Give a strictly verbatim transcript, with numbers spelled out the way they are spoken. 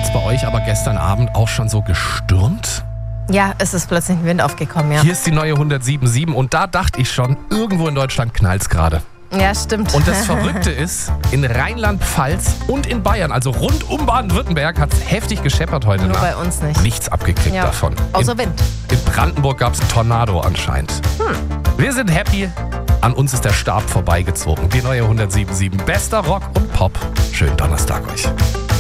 es bei euch aber gestern Abend auch schon so gestürmt? Ja, es ist plötzlich ein Wind aufgekommen, ja. Hier ist die neue hundertsieben Komma sieben und da dachte ich schon, irgendwo in Deutschland knallt es gerade. Ja, stimmt. Und das Verrückte ist, in Rheinland-Pfalz und in Bayern, also rund um Baden-Württemberg, hat es heftig gescheppert heute Nur Nacht. bei uns nicht. Nichts abgekriegt Ja. davon. Außer in, Wind. in Brandenburg gab es einen Tornado anscheinend. Hm. Wir sind happy. An uns ist der Stab vorbeigezogen. Die neue hundertsieben Komma sieben. Bester Rock und Pop. Schönen Donnerstag euch.